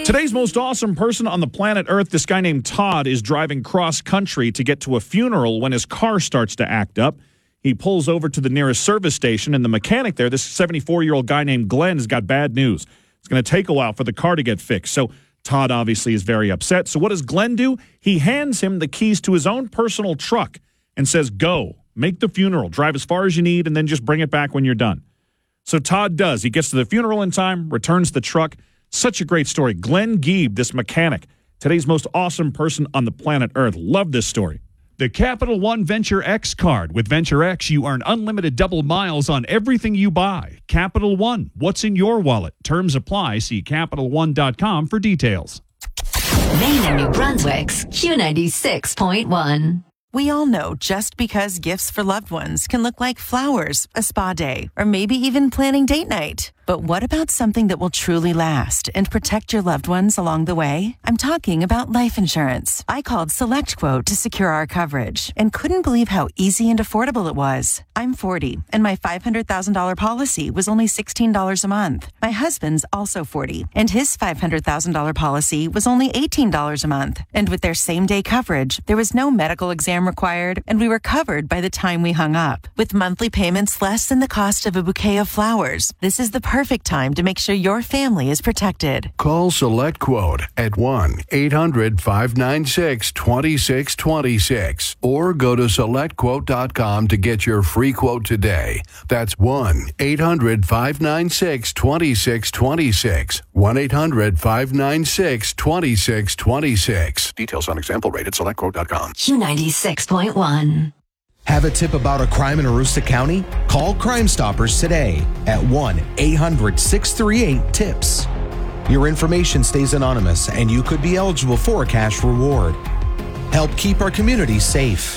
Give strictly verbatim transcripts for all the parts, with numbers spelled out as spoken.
Today's most awesome person on the planet Earth, this guy named Todd, is driving cross-country to get to a funeral when his car starts to act up. He pulls over to the nearest service station, and the mechanic there, this seventy-four-year-old guy named Glenn, has got bad news. It's going to take a while for the car to get fixed. So Todd obviously is very upset. So what does Glenn do? He hands him the keys to his own personal truck and says, go, make the funeral, drive as far as you need, and then just bring it back when you're done. So Todd does. He gets to the funeral in time, returns the truck. Such a great story. Glenn Geeb, this mechanic, today's most awesome person on the planet Earth. Love this story. The Capital One Venture X card. With Venture X, you earn unlimited double miles on everything you buy. Capital One, what's in your wallet? Terms apply. See Capital One dot com for details. Maine and New Brunswick's Q ninety-six point one. We all know just because gifts for loved ones can look like flowers, a spa day, or maybe even planning date night. But what about something that will truly last and protect your loved ones along the way? I'm talking about life insurance. I called SelectQuote to secure our coverage and couldn't believe how easy and affordable it was. I'm forty, and my five hundred thousand dollars policy was only sixteen dollars a month. My husband's also forty, and his five hundred thousand dollars policy was only eighteen dollars a month. And with their same-day coverage, there was no medical exam required, and we were covered by the time we hung up. With monthly payments less than the cost of a bouquet of flowers, this is the perfect time to make sure your family is protected. Call SelectQuote at one eight hundred five nine six two six two six or go to select quote dot com to get your free quote today. That's one eight hundred five nine six two six two six. one eight hundred five nine six two six two six. Details on example rate at select quote dot com. Q ninety-six point one. Have a tip about a crime in Aroostook County? Call Crime Stoppers today at one eight hundred six three eight TIPS. Your information stays anonymous and you could be eligible for a cash reward. Help keep our community safe.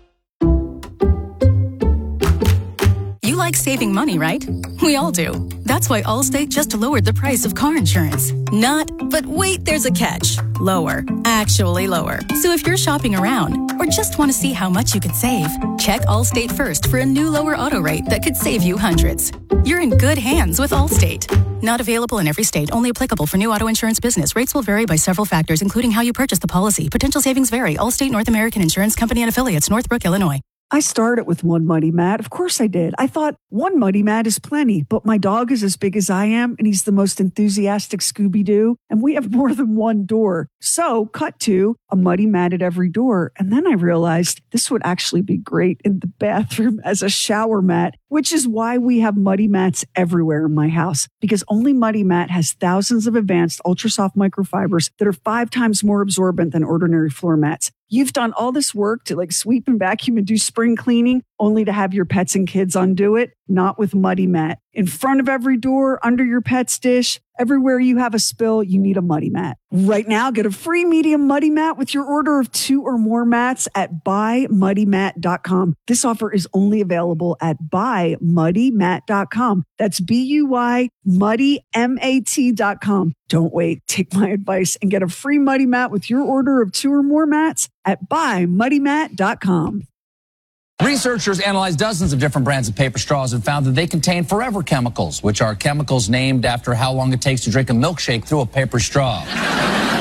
You like saving money, right? We all do. That's why Allstate just lowered the price of car insurance. Not, but wait, there's a catch. Lower. Actually lower. So if you're shopping around or just want to see how much you could save, check Allstate first for a new lower auto rate that could save you hundreds. You're in good hands with Allstate. Not available in every state. Only applicable for new auto insurance business. Rates will vary by several factors, including how you purchase the policy. Potential savings vary. Allstate North American Insurance Company and affiliates, Northbrook, Illinois. I started with one Muddy Mat. Of course I did. I thought one Muddy Mat is plenty, but my dog is as big as I am, and he's the most enthusiastic Scooby-Doo, and we have more than one door. So cut to a Muddy Mat at every door. And then I realized this would actually be great in the bathroom as a shower mat, which is why we have Muddy Mats everywhere in my house, because only Muddy Mat has thousands of advanced ultra-soft microfibers that are five times more absorbent than ordinary floor mats. You've done all this work to like sweep and vacuum and do spring cleaning only to have your pets and kids undo it. Not with Muddy Mat. In front of every door, under your pet's dish, everywhere you have a spill, you need a Muddy Mat. Right now, get a free medium Muddy Mat with your order of two or more mats at buy muddy mat dot com. This offer is only available at buy muddy mat dot com. That's B U Y muddy M A T dot com. Don't wait. Take my advice and get a free Muddy Mat with your order of two or more mats at buy muddy mat dot com. Researchers analyzed dozens of different brands of paper straws and found that they contain forever chemicals, which are chemicals named after how long it takes to drink a milkshake through a paper straw.